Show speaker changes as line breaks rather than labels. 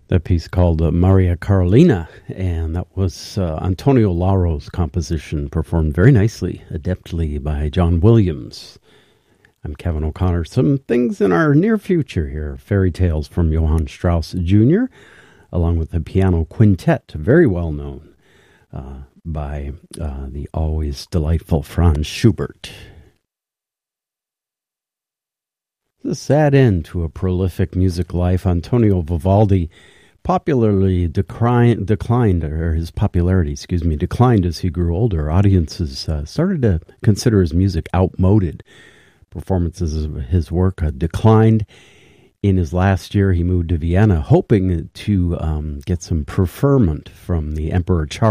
That piece called Maria Carolina, and that was Antonio Lauro's composition, performed very nicely, adeptly by John Williams. I'm Kevin O'Connor. Some things in our near future here. Fairy Tales from Johann Strauss Jr., along with the piano quintet, very well known by the always delightful Franz Schubert. The sad end to a prolific music life. Antonio Vivaldi popularly declined, or his popularity, declined as he grew older. Audiences started to consider his music outmoded. Performances of his work declined. In his last year, he moved to Vienna, hoping to get some preferment from the Emperor Charles